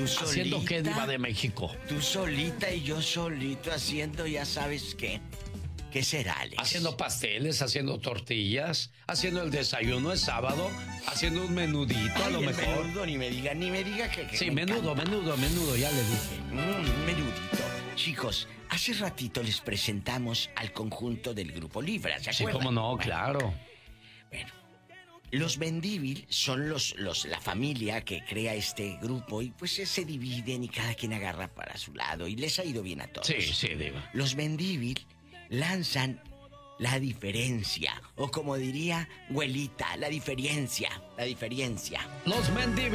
Tú solita. ¿Haciendo qué, diva de México? Tú solita y yo solito haciendo, ya sabes qué. ¿Qué será, Alex? Haciendo pasteles, haciendo tortillas, haciendo el desayuno, es sábado, haciendo un menudito. Ay, a lo el mejor. menudo, ni me diga que Sí, me menudo, ya le dije. Un menudito. Chicos, hace ratito les presentamos al conjunto del Grupo Libra, ¿se Sí, acuerdan? cómo no, Bueno, claro. Bueno, los Mendívil son la familia que crea este grupo y pues se dividen y cada quien agarra para su lado y les ha ido bien a todos. Sí, sí, diva. Los Mendívil lanzan La Diferencia, o como diría Güelita, la diferencia. Los mendigos.